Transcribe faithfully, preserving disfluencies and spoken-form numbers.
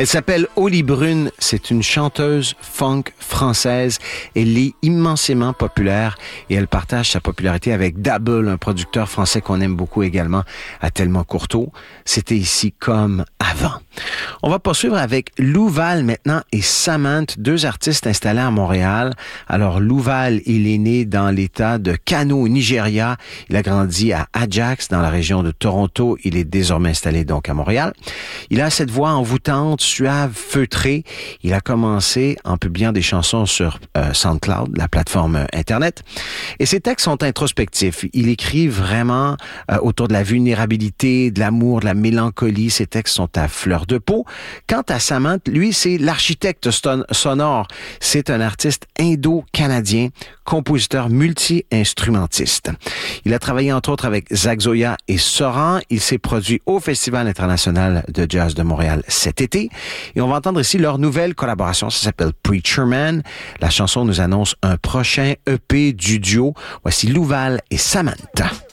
Elle s'appelle Oli Brune. C'est une chanteuse funk française. Elle est immensément populaire et elle partage sa popularité avec Dabble, un producteur français qu'on aime beaucoup également, à Telmo-Courteau. C'était ici comme avant. On va poursuivre avec Lou Val maintenant et Samantha, deux artistes installés à Montréal. Alors Lou Val, il est né dans l'État de Kano, au Nigeria. Il a grandi à Ajax, dans la région de Toronto. Il est désormais installé donc à Montréal. Il a cette voix envoûtante, suave, feutrée. Il a commencé en publiant des chansons sur euh, SoundCloud, la plateforme Internet. Et ses textes sont introspectifs. Il écrit vraiment euh, autour de la vulnérabilité, de l'amour, de la mélancolie. Ses textes sont à fleur de peau. Quant à Samantha, lui, c'est l'architecte son- sonore. C'est un artiste indo-canadien, compositeur multi-instrumentiste. Il a travaillé entre autres avec Zach Zoya et Soran. Il s'est produit au Festival international de jazz de Montréal cet été. Et on va entendre ici leur nouvelle collaboration. Ça s'appelle Preacher Man. La chanson nous annonce un prochain E P du duo. Voici Lou Val et Samantha.